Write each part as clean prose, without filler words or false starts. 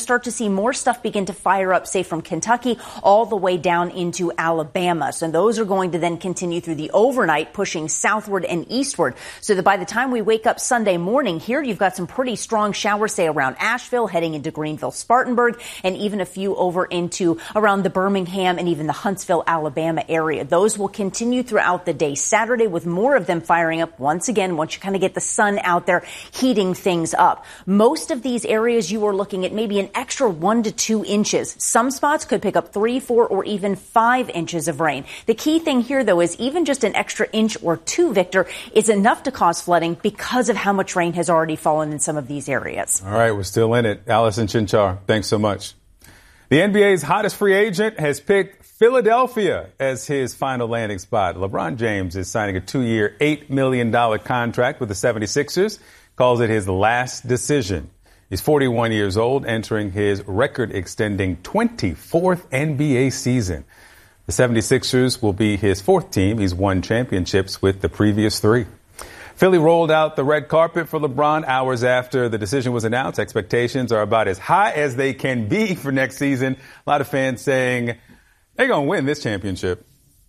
start to see more stuff begin to fire up, say, from Kentucky all the way down into Alabama. So those are going to then continue through the overnight, pushing southward and eastward. So that by the time we wake up Sunday morning here, you've got some pretty strong showers, say, around Asheville, heading into Greenville, Spartanburg, and even a few over into around the Birmingham and even the Huntsville, Alabama area. Those will continue throughout the day Saturday, with more of them firing up once again once you kind of get the sun out there heating things up. Most of these areas you are looking at maybe an extra 1 to 2 inches. Some spots could pick up 3, 4, or even 5 inches of rain. The key thing here, though, is even just an extra inch or 2, Victor, is enough to cause flooding because of how much rain has already fallen in some of these areas. All right, we're still in it. Allison Chinchar, thanks so much. The NBA's hottest free agent has picked Philadelphia as his final landing spot. LeBron James is signing a 2-year, $8 million contract with the 76ers, calls it his last decision. He's 41 years old, entering his record-extending 24th NBA season. The 76ers will be his 4th team. He's won championships with the previous 3. Philly rolled out the red carpet for LeBron hours after the decision was announced. Expectations are about as high as they can be for next season. A lot of fans saying they're going to win this championship.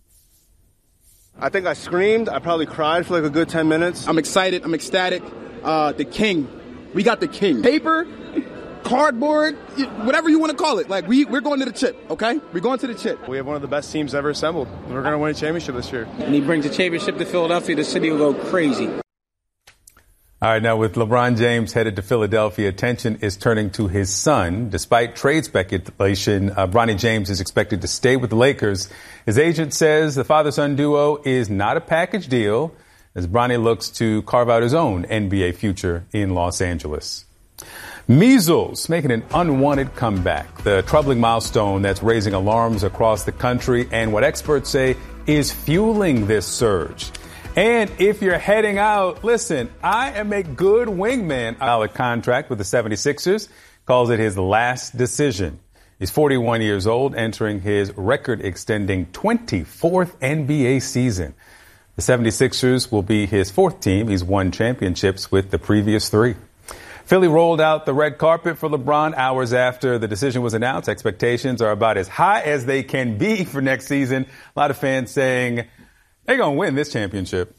I think I screamed. I probably cried for like a good 10 minutes. I'm excited. I'm ecstatic. The king. We got the king. Paper, cardboard, whatever you want to call it. Like, we're going to the chip, okay? We're going to the chip. We have one of the best teams ever assembled. We're going to win a championship this year. And he brings a championship to Philadelphia, the city will go crazy. All right, now with LeBron James headed to Philadelphia, attention is turning to his son. Despite trade speculation, Bronny James is expected to stay with the Lakers. His agent says the father-son duo is not a package deal as Bronny looks to carve out his own NBA future in Los Angeles. Measles making an unwanted comeback, the troubling milestone that's raising alarms across the country and what experts say is fueling this surge. And if you're heading out, listen, I am a good wingman. A contract with the 76ers, calls it his last decision. He's 41 years old, entering his record-extending 24th NBA season. The 76ers will be his 4th team. He's won championships with the previous 3. Philly rolled out the red carpet for LeBron hours after the decision was announced. Expectations are about as high as they can be for next season. A lot of fans saying they're going to win this championship.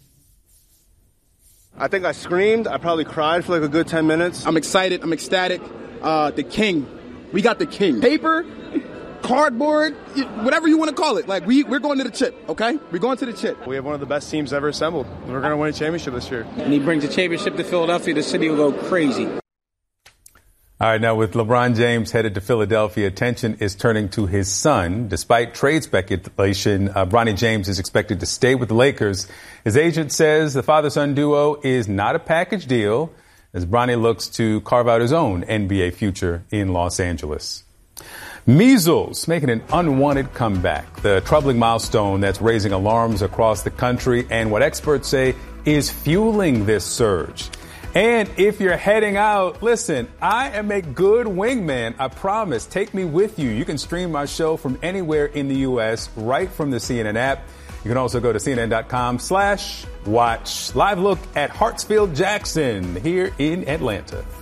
I think I screamed. I probably cried for like a good 10 minutes. I'm excited. I'm ecstatic. The king. We got the king. Paper, cardboard, whatever you want to call it. Like, we're going to the chip, okay? We're going to the chip. We have one of the best teams ever assembled. We're going to win a championship this year. And he brings a championship to Philadelphia, the city will go crazy. All right, now with LeBron James headed to Philadelphia, attention is turning to his son. Despite trade speculation, Bronny James is expected to stay with the Lakers. His agent says the father-son duo is not a package deal as Bronny looks to carve out his own NBA future in Los Angeles. Measles making an unwanted comeback, the troubling milestone that's raising alarms across the country and what experts say is fueling this surge. And if you're heading out, listen, I am a good wingman. I promise. Take me with you. You can stream my show from anywhere in the U.S. right from the CNN app. You can also go to CNN.com/watch. Live look at Hartsfield Jackson here in Atlanta.